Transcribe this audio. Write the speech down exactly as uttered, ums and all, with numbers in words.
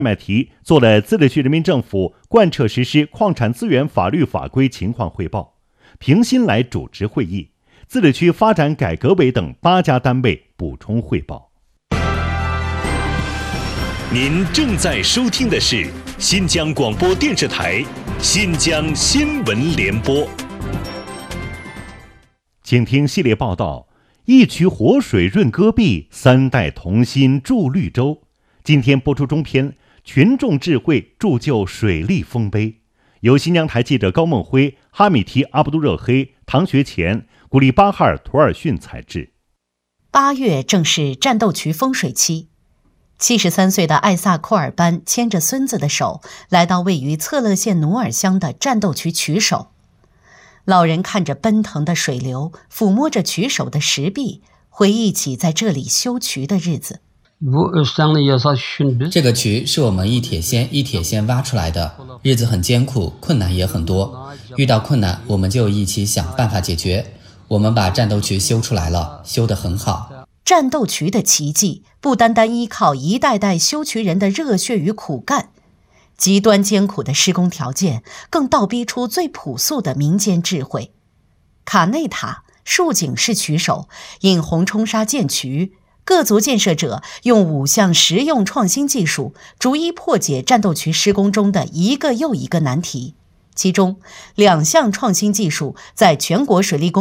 麦提做了自治区人民政府贯彻实施矿产资源法律法规情况汇报。平新来主持会议，自治区发展改革委等八家单位补充汇报。 您正在收听的是新疆广播电视台新疆新闻联播， 请听系列报道：一渠活水润戈壁，三代同心筑绿洲。今天播出中篇，群众智慧铸就水利丰碑，由新疆台记者高梦辉、哈米提阿卜杜热黑、唐学前、古里巴哈尔图尔逊采制。 八月正是战斗渠丰水期，七十三岁的艾萨库尔班牵着孙子的手，来到位于策勒县努尔乡的战斗渠渠首。老人看着奔腾的水流，抚摸着渠首的石壁，回忆起在这里修渠的日子。 这个渠是我们一铁锨一铁锨挖出来的，日子很艰苦，困难也很多。遇到困难，我们就一起想办法解决。我们把战斗渠修出来了，修得很好。 战斗渠的奇迹，不单单依靠一代代修渠人的热血与苦干，极端艰苦的施工条件，更倒逼出最朴素的民间智慧。卡内塔、树井式渠首引红冲沙建渠，各族建设者用五项实用创新技术，逐一破解战斗渠施工中的一个又一个难题。其中，两项创新技术在全国水利工